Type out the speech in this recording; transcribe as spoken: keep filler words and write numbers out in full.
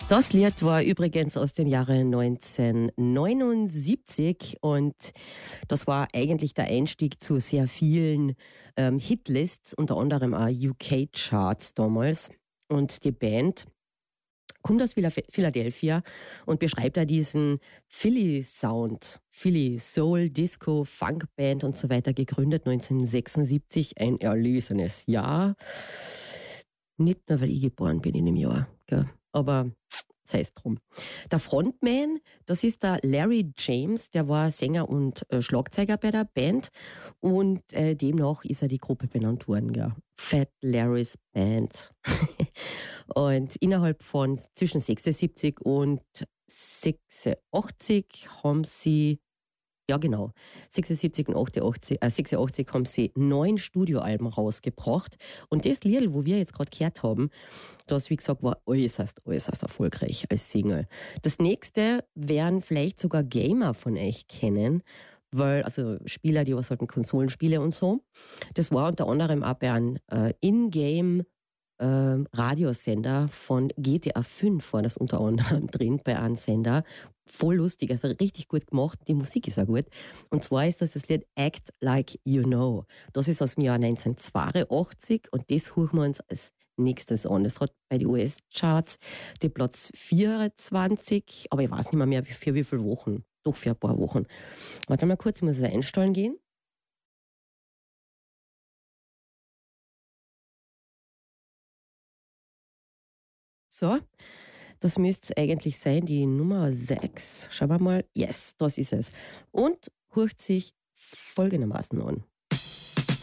Das Lied war übrigens aus dem Jahre neunzehnhundertneunundsiebzig und das war eigentlich der Einstieg zu sehr vielen ähm, Hitlists, unter anderem auch U K-Charts damals. Und die Band kommt aus Phila- Philadelphia und beschreibt da diesen Philly-Sound, Philly Soul, Disco, Funk-Band und so weiter, gegründet neunzehnhundertsechsundsiebzig, ein erlesenes Jahr. Nicht nur, weil ich geboren bin in dem Jahr, gell? Aber sei es drum. Der Frontman, das ist der Larry James, der war Sänger und äh, Schlagzeuger bei der Band und äh, demnach ist er die Gruppe benannt worden, ja. Fat Larry's Band. Und innerhalb von zwischen sechsundsiebzig und sechsundachtzig haben sie, ja genau, sechsundsiebzig und achtundachtzig, äh, sechsundachtzig haben sie neun Studioalben rausgebracht. Und das Lied, wo wir jetzt gerade gehört haben, das, wie gesagt, war äußerst, äußerst erfolgreich als Single. Das nächste werden vielleicht sogar Gamer von euch kennen, weil, also Spieler, die was halt Konsolenspiele und so. Das war unter anderem auch bei einem äh, Ingame ähm, Radiosender von G T A fünf war das unter anderem drin bei einem Sender. Voll lustig, also richtig gut gemacht. Die Musik ist auch gut. Und zwar ist das das Lied Act Like You Know. Das ist aus dem Jahr neunzehnhundertzweiundachtzig und das hören wir uns als nächstes an. Das hat bei den U S-Charts die Platz vierundzwanzig, aber ich weiß nicht mehr, mehr für wie viele Wochen. Doch für ein paar Wochen. Warte mal kurz, ich muss es einstellen gehen. So, das müsste es eigentlich sein, die Nummer sechs. Schauen wir mal. Yes, das ist es. Und hört sich folgendermaßen an.